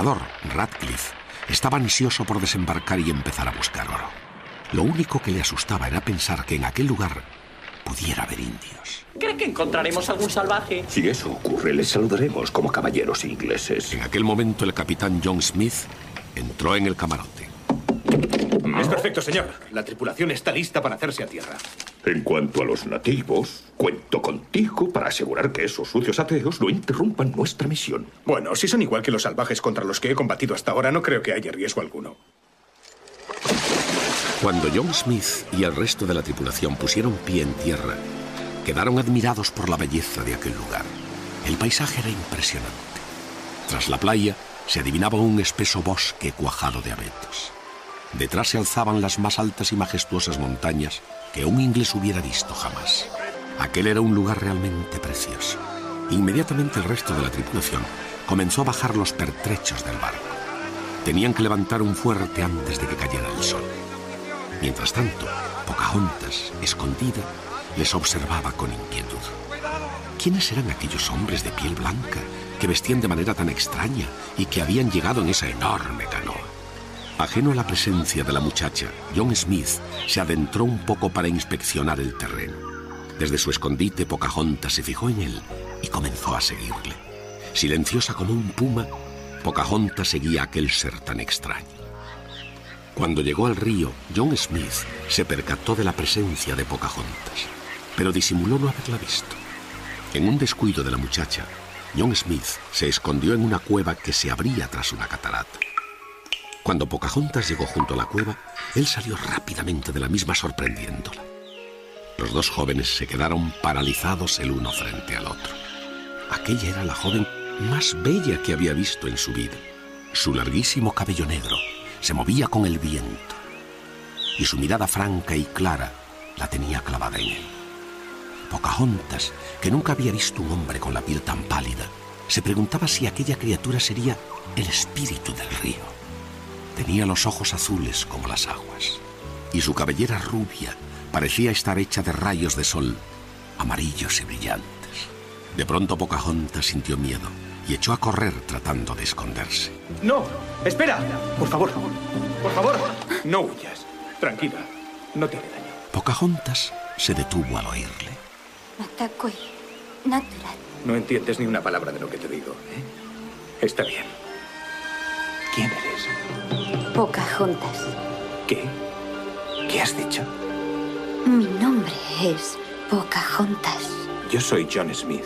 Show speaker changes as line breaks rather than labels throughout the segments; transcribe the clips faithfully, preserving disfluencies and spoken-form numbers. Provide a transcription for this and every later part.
gobernador, Radcliffe, estaba ansioso por desembarcar y empezar a buscar oro. Lo único que le asustaba era pensar que en aquel lugar pudiera haber indios.
¿Cree que encontraremos algún salvaje?
Si eso ocurre, les saludaremos como caballeros ingleses.
En aquel momento, el capitán John Smith entró en el camarote.
Es perfecto, señor. La tripulación está lista para hacerse a tierra.
En cuanto a los nativos, cuento contigo para asegurar que esos sucios ateos no interrumpan nuestra misión.
Bueno, si son igual que los salvajes contra los que he combatido hasta ahora, no creo que haya riesgo alguno.
Cuando John Smith y el resto de la tripulación pusieron pie en tierra, quedaron admirados por la belleza de aquel lugar. El paisaje era impresionante. Tras la playa se adivinaba un espeso bosque cuajado de abetos. Detrás se alzaban las más altas y majestuosas montañas que un inglés hubiera visto jamás. Aquel era un lugar realmente precioso. Inmediatamente el resto de la tripulación comenzó a bajar los pertrechos del barco. Tenían que levantar un fuerte antes de que cayera el sol. Mientras tanto, Pocahontas, escondida, les observaba con inquietud. ¿Quiénes eran aquellos hombres de piel blanca que vestían de manera tan extraña y que habían llegado en esa enorme canoa? Ajeno a la presencia de la muchacha, John Smith se adentró un poco para inspeccionar el terreno. Desde su escondite, Pocahontas se fijó en él y comenzó a seguirle. Silenciosa como un puma, Pocahontas seguía a aquel ser tan extraño. Cuando llegó al río, John Smith se percató de la presencia de Pocahontas, pero disimuló no haberla visto. En un descuido de la muchacha, John Smith se escondió en una cueva que se abría tras una catarata. Cuando Pocahontas llegó junto a la cueva, él salió rápidamente de la misma sorprendiéndola. Los dos jóvenes se quedaron paralizados el uno frente al otro. Aquella era la joven más bella que había visto en su vida. Su larguísimo cabello negro se movía con el viento y su mirada franca y clara la tenía clavada en él. Pocahontas, que nunca había visto un hombre con la piel tan pálida, se preguntaba si aquella criatura sería el espíritu del río. Tenía los ojos azules como las aguas y su cabellera rubia parecía estar hecha de rayos de sol, amarillos y brillantes. De pronto Pocahontas sintió miedo y echó a correr tratando de esconderse.
¡No! ¡Espera! Por favor, por favor, no huyas. Tranquila, no te haré daño.
Pocahontas se detuvo al oírle.
No entiendes ni una palabra de lo que te digo, ¿eh? Está bien. ¿Quién eres?
Pocahontas.
¿Qué? ¿Qué has dicho?
Mi nombre es Pocahontas.
Yo soy John Smith.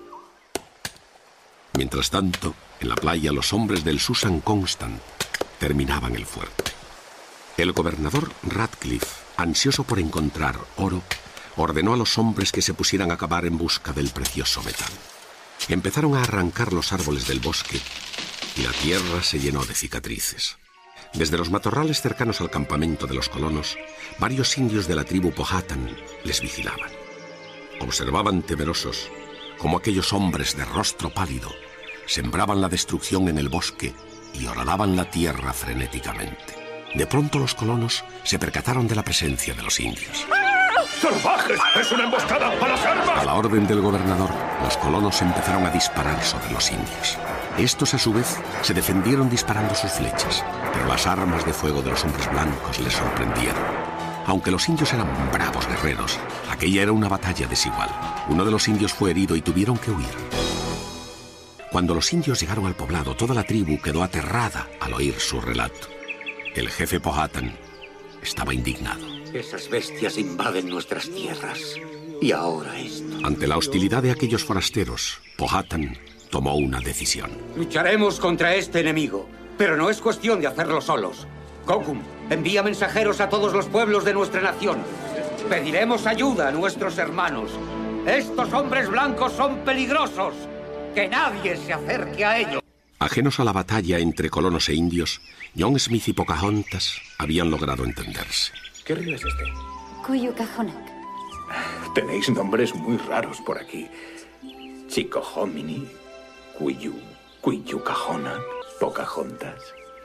Mientras tanto, en la playa, los hombres del Susan Constant terminaban el fuerte. El gobernador Radcliffe, ansioso por encontrar oro, ordenó a los hombres que se pusieran a cavar en busca del precioso metal. Empezaron a arrancar los árboles del bosque y la tierra se llenó de cicatrices. Desde los matorrales cercanos al campamento de los colonos, varios indios de la tribu Powhatan les vigilaban. Observaban temerosos cómo aquellos hombres de rostro pálido sembraban la destrucción en el bosque y horadaban la tierra frenéticamente. De pronto los colonos se percataron de la presencia de los indios.
¡Salvajes! ¡Es una emboscada! ¡A las armas!
A la orden del gobernador, los colonos empezaron a disparar sobre los indios. Estos, a su vez, se defendieron disparando sus flechas, pero las armas de fuego de los hombres blancos les sorprendieron. Aunque los indios eran bravos guerreros, aquella era una batalla desigual. Uno de los indios fue herido y tuvieron que huir. Cuando los indios llegaron al poblado, toda la tribu quedó aterrada al oír su relato. El jefe Powhatan estaba indignado.
Esas bestias invaden nuestras tierras. Y ahora esto.
Ante la hostilidad de aquellos forasteros, Powhatan tomó una decisión.
Lucharemos contra este enemigo, pero no es cuestión de hacerlo solos. Kokum, envía mensajeros a todos los pueblos de nuestra nación. Pediremos ayuda a nuestros hermanos. Estos hombres blancos son peligrosos. Que nadie se acerque a ellos.
Ajenos a la batalla entre colonos e indios, John Smith y Pocahontas habían logrado entenderse.
¿Qué río es este?
Cuyucajonac.
Tenéis nombres muy raros por aquí. Chicohominy, Cuyu, Cuyucajonac, Pocahontas.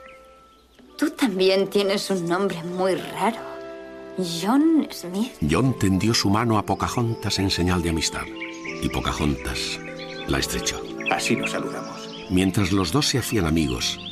Tú también tienes un nombre muy raro. John Smith.
John tendió su mano a Pocahontas en señal de amistad y Pocahontas la estrechó.
Así nos saludamos.
Mientras los dos se hacían amigos,